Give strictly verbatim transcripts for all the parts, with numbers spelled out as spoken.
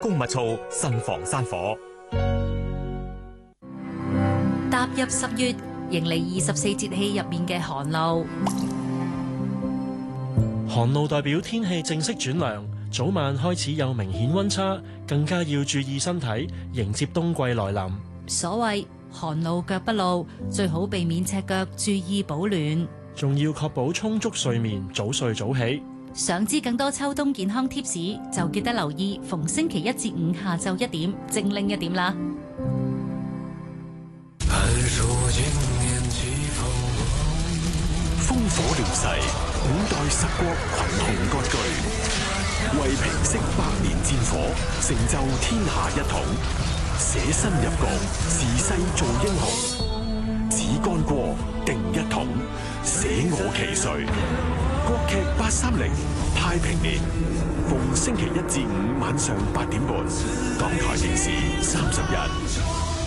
高密醋慎防山火。 踏入十月，迎嚟二十四節氣入面嘅寒露。 寒露代表天氣正式轉涼，早晚開始有明顯溫差，更加要注意身體，迎接冬季來臨。 所謂寒露腳不露，最好避免赤腳，注意保暖。 仲要確保充足睡眠，早睡早起。 想知更多秋冬健康貼士，就記得留意逢星期一至五下晝一點，精靈一點啦。 烽火亂世，五代十國群雄割據，為平息百年戰火，成就天下一統，捨身入局，時勢做英雄。只干過，定一統，捨我其誰。國劇八三零太平年，逢星期一至五晚上八點半，港台電視三十日。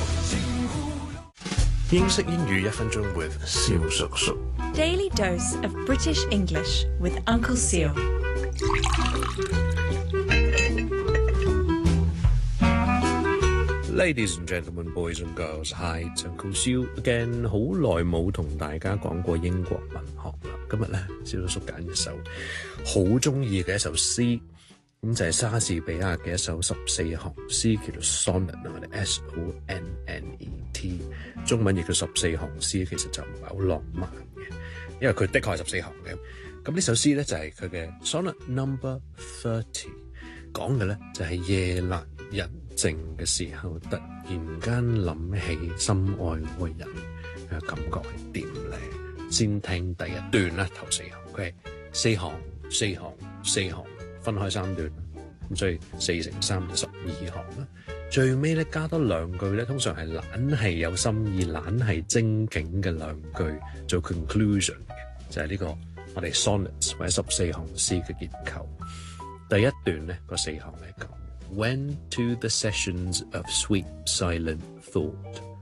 英式英語一分鐘 with 蕭叔叔。 Daily dose of British English with Uncle Seal. Ladies and gentlemen, boys and girls, hi, it's Uncle Seal again. 好耐冇同大家講過英國文學啦。今日咧，蕭叔叔揀一首好中意嘅一首詩，咁就係莎士比亞嘅一首十四行詩，叫做 Sonnet 啊，我哋 S O N N E T， 中文亦叫十四行詩，其實就唔係好浪漫嘅，因為佢的確係十四行嘅。咁呢首詩咧就係佢嘅 Sonnet Number Thirty， 講嘅咧就係夜闌人靜嘅時候，突然間諗起心愛嗰個人嘅感覺係點咧？先聽第一段啦，頭四行，佢係四行、四行、四行，分開三段，咁所以四乘三就十二行啦。最尾咧加多兩句咧，通常係懶係有心意、懶係精警嘅兩句做 conclusion 嘅，就係呢個我哋 sonnets 或者十四行詩嘅結構。第一段咧個四行係咁 ：When to the sessions of sweet silent thought,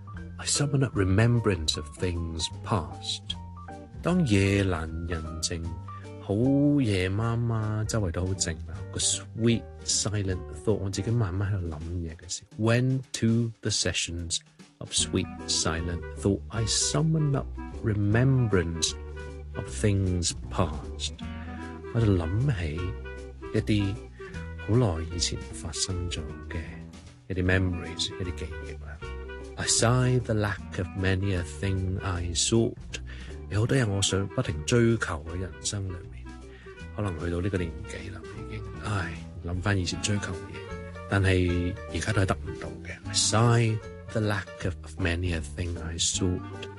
I summon up remembrance of things past。當夜闌人靜，好夜媽媽，周圍都好靜啊，個 sweet silent thought， 我自己慢慢喺度諗嘢嘅時候 ，When to the sessions of sweet silent thought, I summon up remembrance of things past。我就諗起一啲好耐以前發生咗嘅一啲 memories， 一啲記憶啦。I sigh the lack of many a thing I sought。有好多嘢我想不停追求嘅人生裏面，可能去到呢個年紀啦，已經，唉，諗翻以前追求嘅嘢，但係而家都係得唔到嘅。I sigh the lack of many a thing I sought,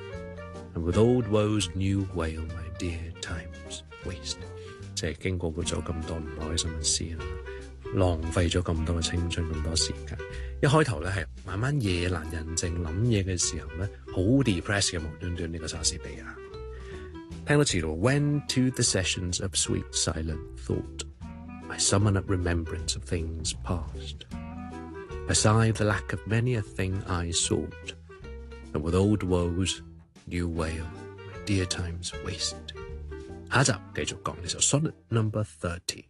and with old woes new wail my dear time's waste。即係經過咗咁多唔開心嘅事啦，浪費咗咁多嘅青春，咁多時間。一開頭咧係慢慢夜闌人靜諗嘢嘅時候咧，好 depressed 嘅，無端端呢個莎士比亞。聽到詞度 When to the sessions of sweet silent thought, I summon up remembrance of things past. I sigh the lack of many a thing I sought, and with old woes new wail my dear time's waste。 下一集繼續講呢首 Sonnet Number Thirty。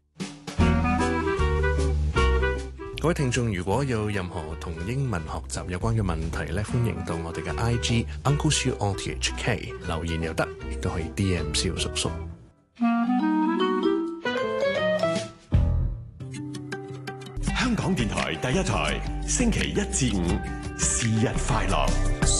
各位聽眾，如果有任何同英文學習有關嘅問題咧，歡迎到我哋嘅 I G Uncle Siu O T H K 留言又得，亦都可以 D M 蕭叔叔。 香港電台第一台，星期一至五，是日快樂。